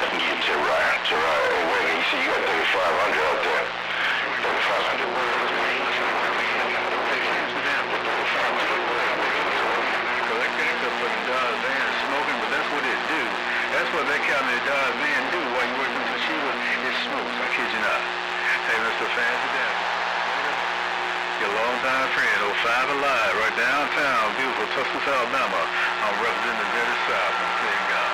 Yeah, Gerard. Hey, wait, you see, you got 3,500 out there. 3,500. Collect up for the Dodge van smoking, but that's what it do. That's what that Calumet Dodge van do while you working for Sheila. It smokes, I kid you not. Hey, Mr. Fancy Dapper. Your longtime friend, 05 Alive, right downtown, beautiful Tuscaloosa, Alabama. I'm representing the very South. I'm saying God.